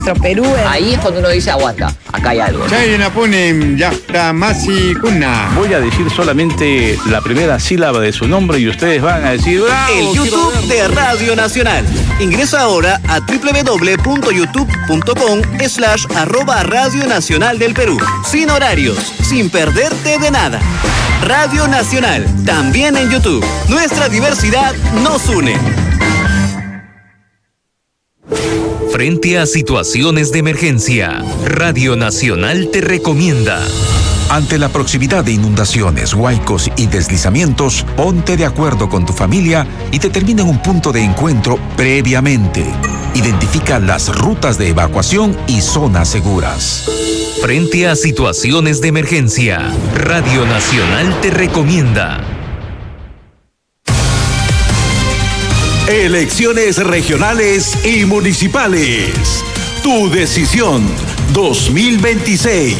Perú. Ahí es cuando uno dice aguanta, acá hay algo. Voy a decir solamente la primera sílaba de su nombre y ustedes van a decir ¡bravo! El YouTube de Radio Nacional. Ingresa ahora a www.youtube.com/@Radio Nacional del Perú. Sin horarios, sin perderte de nada. Radio Nacional, también en YouTube. Nuestra diversidad nos une. Frente a situaciones de emergencia, Radio Nacional te recomienda. Ante la proximidad de inundaciones, huaicos y deslizamientos, ponte de acuerdo con tu familia y determina un punto de encuentro previamente. Identifica las rutas de evacuación y zonas seguras. Frente a situaciones de emergencia, Radio Nacional te recomienda. Elecciones regionales y municipales. Tu decisión 2026.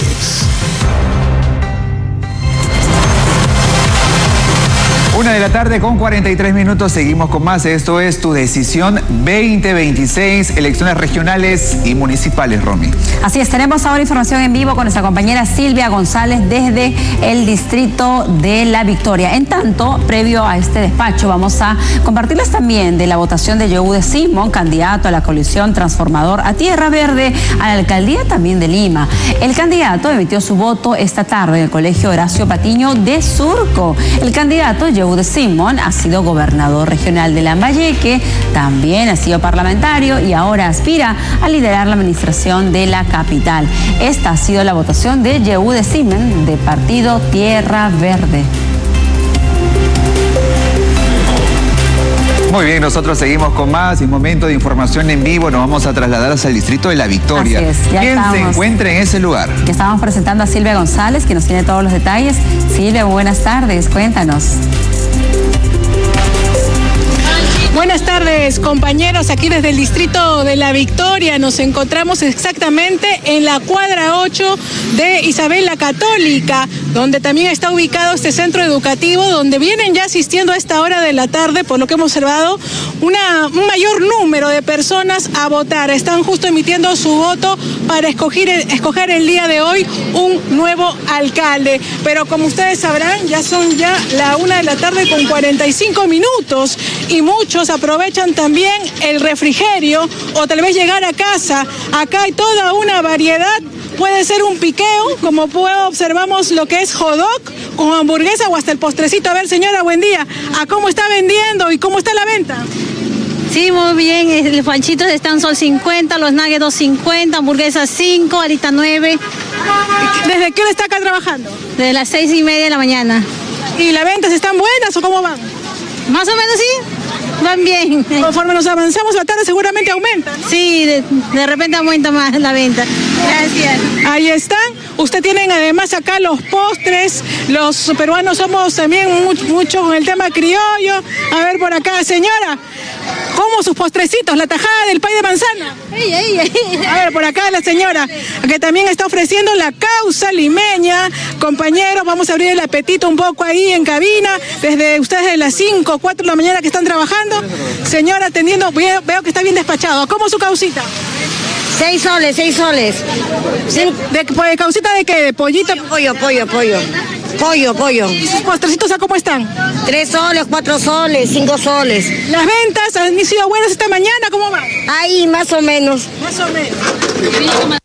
1:43 PM. Seguimos con más. Esto es Tu Decisión 2026, elecciones regionales y municipales, Romy. Así es, tenemos ahora información en vivo con nuestra compañera Silvia González desde el distrito de La Victoria. En tanto, previo a este despacho, vamos a compartirles también de la votación de Yehude Simón, candidato a la coalición Transformador a Tierra Verde, a la alcaldía también de Lima. El candidato emitió su voto esta tarde en el Colegio Horacio Patiño de Surco. El candidato Yehude Simón ha sido gobernador regional de Lambayeque, también ha sido parlamentario y ahora aspira a liderar la administración de la capital. Esta ha sido la votación de Yehude Simón de partido Tierra Verde. Muy bien, nosotros seguimos con más y momento de información en vivo. Nos vamos a trasladar hacia el distrito de La Victoria. Así es, ¿Quién se encuentra en ese lugar? Que estamos presentando a Silvia González, que nos tiene todos los detalles. Silvia, buenas tardes, cuéntanos. Buenas tardes, compañeros. Aquí desde el distrito de La Victoria nos encontramos exactamente en la cuadra 8 de Isabel la Católica, donde también está ubicado este centro educativo, donde vienen ya asistiendo a esta hora de la tarde, por lo que hemos observado, un mayor número de personas a votar. Están justo emitiendo su voto para escoger el día de hoy un nuevo alcalde. Pero como ustedes sabrán, ya son la 1:45 PM y muchos aprovechan también el refrigerio o tal vez llegar a casa. Acá hay toda una variedad. Puede ser un piqueo, como observamos lo que es hot dog con hamburguesa o hasta el postrecito. A ver, señora, buen día. ¿A cómo está vendiendo y cómo está la venta? Sí, muy bien. Los panchitos están $50, los nuggets $2.50, hamburguesas 5, ahorita 9. ¿Desde qué hora está acá trabajando? Desde las 6:30 de la mañana. ¿Y las ventas están buenas o cómo van? Más o menos sí. Van bien. Conforme nos avanzamos la tarde seguramente aumenta, ¿no? Sí, de repente aumenta más la venta. Gracias. Ahí están. Usted tienen además acá los postres. Los peruanos somos también mucho con el tema criollo. A ver por acá, señora. ¿Cómo sus postrecitos? La tajada del pay de manzana. A ver, por acá la señora, que también está ofreciendo la causa limeña. Compañeros, vamos a abrir el apetito un poco ahí en cabina. Desde ustedes de las 5 o 4 de la mañana que están trabajando. Señora, atendiendo, veo que está bien despachado. ¿Cómo su causita? 6 soles, 6 soles. ¿De causita de qué? ¿De pollito? Pollo. ¿Y sus postrecitos a cómo están? 3 soles, 4 soles, 5 soles. ¿Las ventas han sido buenas esta mañana? ¿Cómo va? Ahí, más o menos. Más o menos.